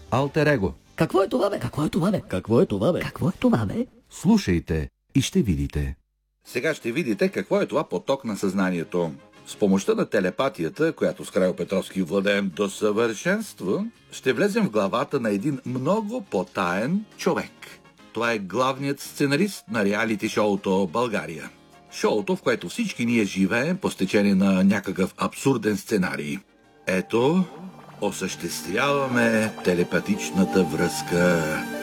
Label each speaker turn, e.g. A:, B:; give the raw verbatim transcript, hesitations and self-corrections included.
A: Алтер его.
B: Какво е това, бе? Какво е това, бе? Какво е това, бе? Какво е това, бе?
A: Слушайте и ще видите.
C: Сега ще видите какво е това поток на съзнанието. С помощта на телепатията, която с Крайо Петровски владеем до съвършенство, ще влезем в главата на един много потаен човек. Това е главният сценарист на реалити шоуто България. Шоуто, в което всички ние живеем по стечение на някакъв абсурден сценарий. Ето, осъществяваме телепатичната връзка.